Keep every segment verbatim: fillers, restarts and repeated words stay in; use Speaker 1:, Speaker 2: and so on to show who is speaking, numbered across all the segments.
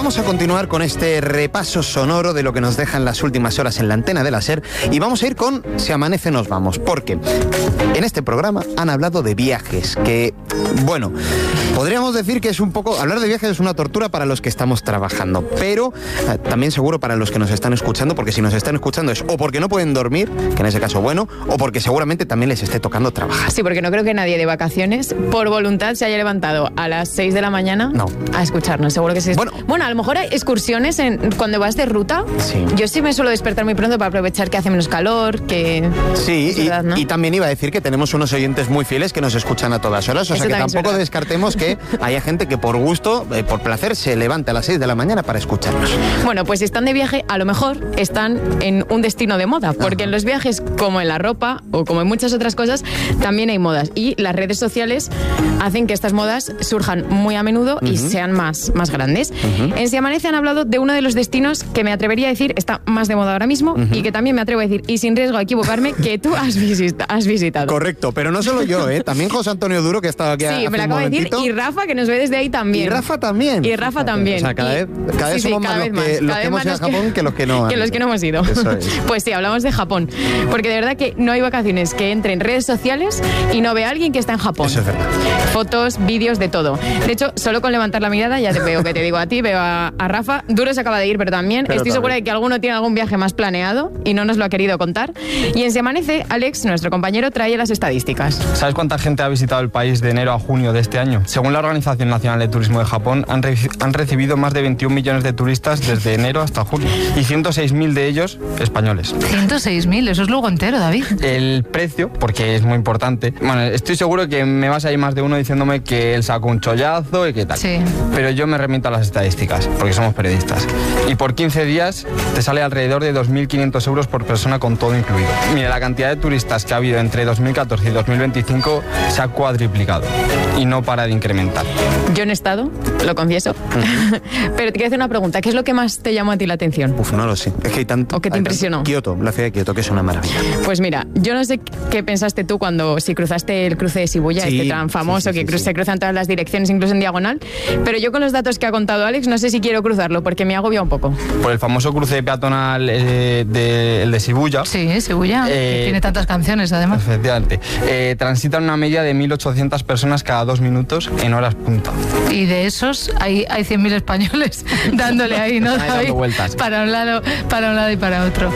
Speaker 1: vamos a continuar con este repaso sonoro de lo que nos dejan las últimas horas en la antena de la SER y vamos a ir con Si amanece nos vamos, porque en este programa han hablado de viajes, que, bueno, podríamos decir que es un poco, hablar de viajes es una tortura para los que estamos trabajando, pero eh, también seguro para los que nos están escuchando, porque si nos están escuchando es o porque no pueden dormir, que en ese caso bueno, o porque seguramente también les esté tocando trabajar.
Speaker 2: Sí, porque no creo que nadie de vacaciones, por voluntad, se haya levantado a las seis de la mañana
Speaker 1: no.
Speaker 2: a escucharnos. Seguro que sí.
Speaker 1: Bueno,
Speaker 2: bueno, a lo mejor hay excursiones en, cuando vas de ruta.
Speaker 1: Sí.
Speaker 2: Yo sí me suelo despertar muy pronto para aprovechar que hace menos calor, que...
Speaker 1: Sí,
Speaker 2: es verdad,
Speaker 1: y,
Speaker 2: ¿no?
Speaker 1: y también iba a decir que tenemos unos oyentes muy fieles que nos escuchan a todas horas, o
Speaker 2: Eso
Speaker 1: sea que tampoco
Speaker 2: es
Speaker 1: descartemos que haya gente que por gusto, eh, por placer, se levante a las seis de la mañana para escucharnos.
Speaker 2: Bueno, pues si están de viaje, a lo mejor están en un destino de moda, porque Ajá. en los viajes, como en la ropa o como en muchas otras cosas, también hay modas. Y las redes sociales hacen que estas modas surjan muy a menudo uh-huh. y sean más, más grandes. Uh-huh. En Si Amanece han hablado de uno de los destinos que me atrevería a decir está más de moda ahora mismo uh-huh. y que también me atrevo a decir, y sin riesgo a equivocarme, que tú has, visita, has visitado.
Speaker 1: Correcto, pero no solo yo, ¿eh? También José Antonio Duro, que estaba aquí.
Speaker 2: Sí, me lo acabo de decir, y Rafa, que nos ve desde ahí también.
Speaker 1: Y Rafa también.
Speaker 2: Y Rafa
Speaker 1: Fíjate,
Speaker 2: también.
Speaker 1: O sea, cada vez, cada vez
Speaker 2: sí,
Speaker 1: somos
Speaker 2: sí, cada
Speaker 1: más,
Speaker 2: vez
Speaker 1: los, que,
Speaker 2: más.
Speaker 1: los que hemos ido a Japón que, que los que no han
Speaker 2: Que los que no hemos ido.
Speaker 1: Eso es.
Speaker 2: Pues sí, hablamos de Japón. Porque de verdad que no hay vacaciones que entre en redes sociales y no vea a alguien que está en Japón.
Speaker 1: Eso es verdad.
Speaker 2: Fotos, vídeos, de todo. De hecho, solo con levantar la mirada ya te veo que te digo a ti, veo a, a Rafa. Duro se acaba de ir, pero también
Speaker 1: pero
Speaker 2: estoy
Speaker 1: también.
Speaker 2: segura de que alguno tiene algún viaje más planeado y no nos lo ha querido contar. Y en Si Amanece, Alex, nuestro compañero, trae las estadísticas.
Speaker 3: ¿Sabes cuánta gente ha visitado el país de enero a junio de este año? Según la Organización Nacional de Turismo de Japón, han, re- han recibido más de veintiún millones de turistas desde enero hasta julio. Y ciento seis mil de ellos españoles.
Speaker 4: ciento seis mil, eso es luego entero, David.
Speaker 3: El precio, porque es muy importante. Bueno, estoy seguro que me vas a ir más de uno diciéndome que él sacó un chollazo y qué tal.
Speaker 4: Sí.
Speaker 3: Pero yo me remito a las estadísticas, porque somos periodistas. Y por quince días te sale alrededor de dos mil quinientos euros por persona con todo incluido. Mira, la cantidad de turistas que ha habido entre dos mil catorce y dos mil veinticinco se ha cuadriplicado y no para de incrementar.
Speaker 2: Yo no he estado, lo confieso, uh-huh. pero te quiero hacer una pregunta. ¿Qué es lo que más te llamó a ti la atención?
Speaker 1: Uf, no lo sé. Es que hay tanto...
Speaker 2: ¿O qué te impresionó?
Speaker 1: Kioto, la ciudad de Kioto, que es una maravilla.
Speaker 2: Pues mira, yo no sé qué pensaste tú cuando si cruzaste el cruce de Shibuya, sí, este tan famoso sí, sí, sí, que cru- sí. se cruzan todas las direcciones, incluso en diagonal, pero yo con los datos que ha contado Alex no sé si quiero cruzarlo porque me agobia un poco.
Speaker 3: Por el famoso cruce peatonal eh, de, el de Shibuya.
Speaker 4: Sí, Shibuya, eh, que tiene tantas canciones además.
Speaker 3: Efectivamente. Eh, transitan una media de mil ochocientas personas cada dos minutos en horas punta.
Speaker 4: Y de esos hay, hay cien mil españoles dándole ahí, ¿no?
Speaker 3: Ahí dando vueltas.
Speaker 4: Para un lado, para un lado y para otro.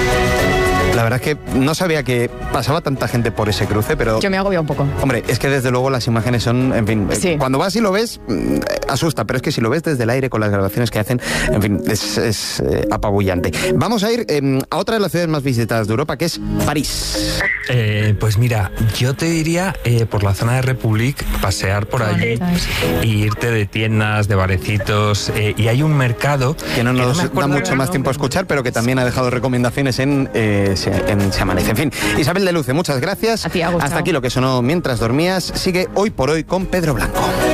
Speaker 1: La verdad es que no sabía que pasaba tanta gente por ese cruce, pero...
Speaker 2: Yo me agobia un poco.
Speaker 1: Hombre, es que desde luego las imágenes son, en fin,
Speaker 2: sí.
Speaker 1: cuando vas y lo ves, asusta, pero es que si lo ves desde el aire con las grabaciones que hacen, en fin, es, es eh, apabullante. Vamos a ir eh, a otra de las ciudades más visitadas de Europa, que es París.
Speaker 5: Eh, pues mira, yo te diría eh, por la zona de Republic, pasear por allí y irte de tiendas, de barecitos, eh, y hay un mercado...
Speaker 1: Que no nos
Speaker 5: que no
Speaker 1: da mucho más tiempo a escuchar, pero que también ha dejado recomendaciones en... Eh, en Se Amanece. En fin, Isabel de Luce, muchas gracias.
Speaker 2: A ti, Agustín.
Speaker 1: Hasta aquí lo que sonó mientras dormías. Sigue Hoy por Hoy con Pedro Blanco.